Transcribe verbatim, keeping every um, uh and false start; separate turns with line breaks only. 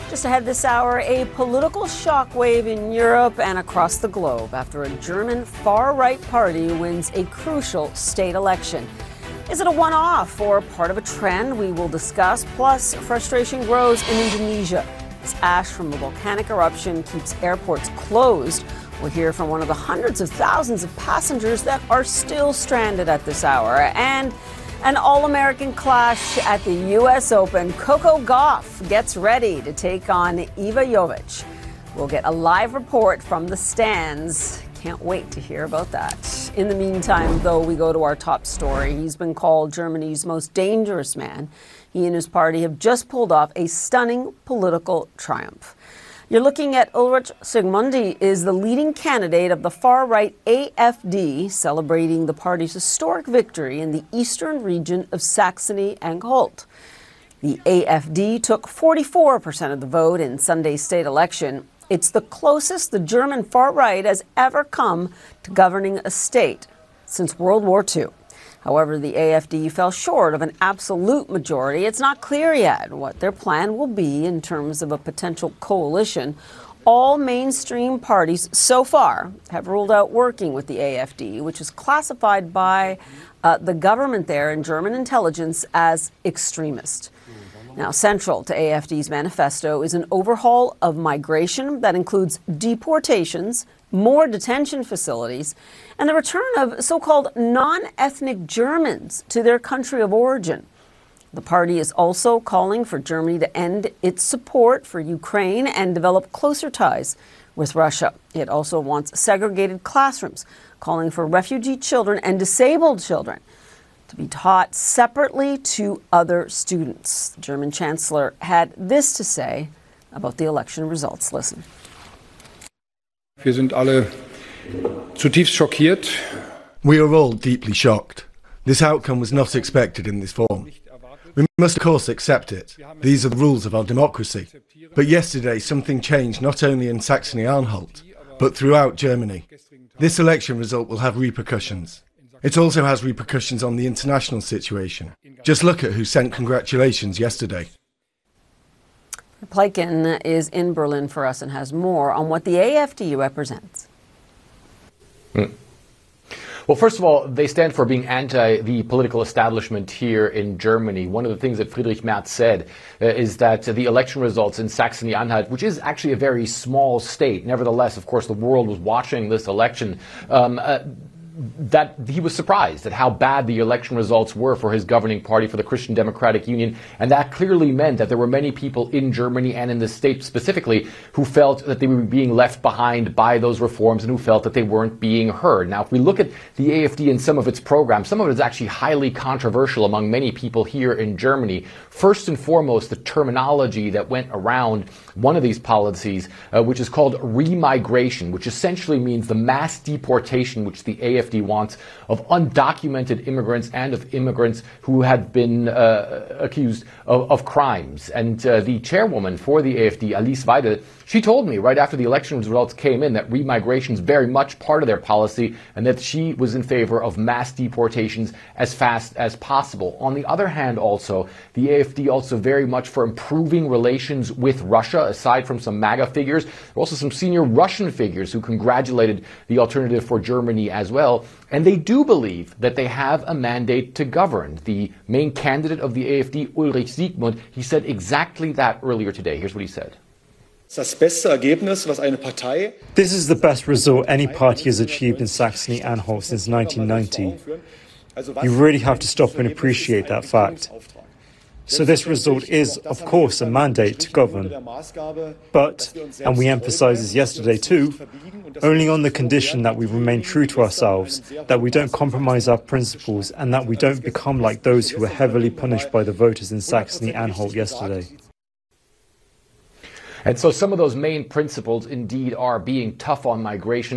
Just ahead this hour, a political shockwave in Europe and across the globe after a German far-right party wins a crucial state election. Is it a one-off or part of a trend? We will discuss. Plus, frustration grows in Indonesia as ash from a volcanic eruption keeps airports closed. We'll hear from one of the hundreds of thousands of passengers that are still stranded at this hour. And an all-American clash at the U S Open. Coco Gauff gets ready to take on Iva Jovic. We'll get a live report from the stands. Can't wait to hear about that. In the meantime, though, we go to our top story. He's been called Germany's most dangerous man. He and his party have just pulled off a stunning political triumph. You're looking at Ulrich Sigmundi is the leading candidate of the far-right A F D, celebrating the party's historic victory in the eastern region of Saxony-Anhalt. The A F D took forty-four percent of the vote in Sunday's state election. It's the closest the German far-right has ever come to governing a state since World War Two. However, the A F D fell short of an absolute majority. It's not clear yet what their plan will be in terms of a potential coalition. All mainstream parties so far have ruled out working with the A F D, which is classified by uh, the government there in German intelligence as extremist. Now, central to A F D's manifesto is an overhaul of migration that includes deportations, more detention facilities, and the return of so-called non-ethnic Germans to their country of origin. The party is also calling for Germany to end its support for Ukraine and develop closer ties with Russia. It also wants segregated classrooms, calling for refugee children and disabled children to be taught separately to other students. The German chancellor had this to say about the election results. Listen.
Wir sind alle zutiefst schockiert.
We are all deeply shocked. This outcome was not expected in this form. We must of course accept it. These are the rules of our democracy. But yesterday something changed not only in Saxony-Anhalt, but throughout Germany. This election result will have repercussions. It also has repercussions on the international situation. Just look at who sent congratulations yesterday.
Pleiken is in Berlin for us and has more on what the A F D represents.
Mm. Well, first of all, they stand for being anti the political establishment here in Germany. One of the things that Friedrich Merz said uh, is that uh, the election results in Saxony-Anhalt, which is actually a very small state, nevertheless, of course, the world was watching this election, um, uh, that he was surprised at how bad the election results were for his governing party, for the Christian Democratic Union. And that clearly meant that there were many people in Germany and in the state specifically who felt that they were being left behind by those reforms and who felt that they weren't being heard. Now, if we look at the A F D and some of its programs, some of it is actually highly controversial among many people here in Germany. First and foremost, the terminology that went around one of these policies, uh, which is called remigration, which essentially means the mass deportation which the A F D wants of undocumented immigrants and of immigrants who had been uh, accused of, of crimes. And uh, the chairwoman for the A F D, Alice Weidel, she told me right after the election results came in that remigration is very much part of their policy and that she was in favor of mass deportations as fast as possible. On the other hand, also, the A F D also very much for improving relations with Russia, aside from some MAGA figures. There were also some senior Russian figures who congratulated the Alternative for Germany as well. And they do believe that they have a mandate to govern. The main candidate of the A F D, Ulrich Siegmund, he said exactly that earlier today. Here's what he said.
This is
the best result any party has achieved in Saxony-Anhalt since nineteen ninety. You really have to stop and appreciate that fact. So this result is, of course, a mandate to govern. But, and we emphasised this yesterday too, only on the condition that we remain true to ourselves, that we don't compromise our principles, and that we don't become like those who were heavily punished by the voters in Saxony-Anhalt yesterday.
And so some of those main principles indeed are being tough on migration.